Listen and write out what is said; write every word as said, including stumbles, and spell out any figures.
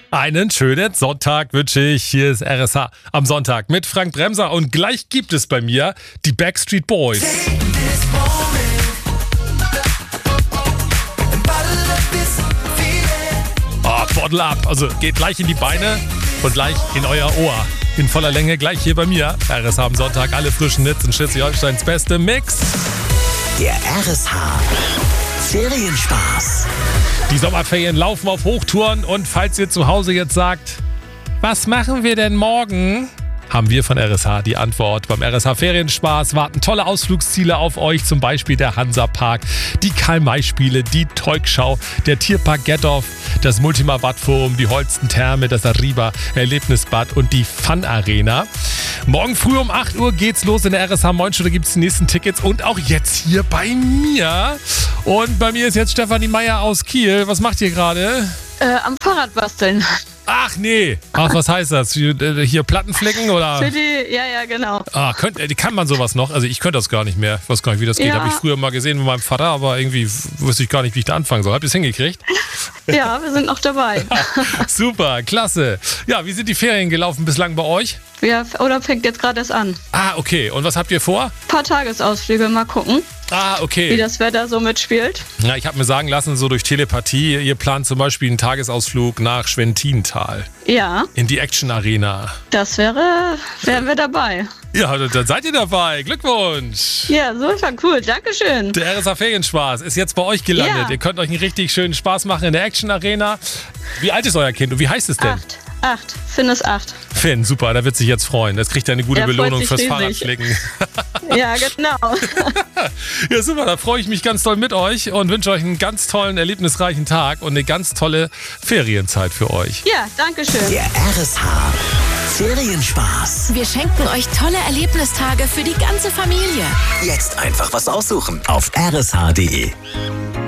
Einen schönen Sonntag wünsche ich. Hier ist R S H am Sonntag mit Frank Bremser. Und gleich gibt es bei mir die Backstreet Boys. Oh, Bottle up. Also geht gleich in die Beine und gleich in euer Ohr. In voller Länge gleich hier bei mir. R S H am Sonntag. Alle frischen Hits in Schleswig-Holsteins beste Mix. Der R S H Ferienspaß. Die Sommerferien laufen auf Hochtouren und falls ihr zu Hause jetzt sagt, was machen wir denn morgen? Haben wir von R S H die Antwort. Beim R S H Ferienspaß warten tolle Ausflugsziele auf euch, zum Beispiel der Hansapark, die Karl-May-Spiele, die Teugschau, der Tierpark Gettorf, das Multimar-Watt-Forum, die Holsten-Therme, das Arriba Erlebnisbad und die Fun-Arena. Morgen früh um acht Uhr geht's los in der R S H Moin-Show, da gibt's die nächsten Tickets und auch jetzt hier bei mir. Und bei mir ist jetzt Stefanie Meier aus Kiel. Was macht ihr gerade? Äh, am Fahrrad basteln. Ach nee. Ach, was heißt das? Hier, hier Platten flicken oder? Für die, ja, ja, genau. Ah, könnt, kann man sowas noch? Also ich könnte das gar nicht mehr. Ich weiß gar nicht, wie das geht. Ja. Habe ich früher mal gesehen mit meinem Vater, aber irgendwie wusste ich gar nicht, wie ich da anfangen soll. Habt ihr es hingekriegt? Ja, wir sind noch dabei. Super, klasse. Ja, wie sind die Ferien gelaufen bislang bei euch? Ja, oder fängt jetzt gerade erst an. Ah, okay. Und was habt ihr vor? Ein paar Tagesausflüge, mal gucken, Ah, wie okay. das Wetter so mitspielt. Ja, ich habe mir sagen lassen, so durch Telepathie, ihr plant zum Beispiel einen Tagesausflug nach Schwentintal Ja, in die Action Arena. das wäre, wären wir dabei. Ja, dann seid ihr dabei. Glückwunsch. Ja, super cool, Dankeschön. Der R S H Ferienspaß ist jetzt bei euch gelandet. Ja. Ihr könnt euch einen richtig schönen Spaß machen in der Action Arena. Wie alt ist euer Kind und wie heißt es denn? Acht, acht, Finn ist acht. Finn, super, da wird sich jetzt freuen. Das kriegt er eine gute Er freut Belohnung sich fürs riesig. Fahrradflicken. Ja, genau. Ja, super, da freue ich mich ganz doll mit euch und wünsche euch einen ganz tollen, erlebnisreichen Tag und eine ganz tolle Ferienzeit für euch. Ja, Dankeschön. Der R S H Ferienspaß. Wir schenken euch tolle Erlebnistage für die ganze Familie. Jetzt einfach was aussuchen auf r s h punkt d e.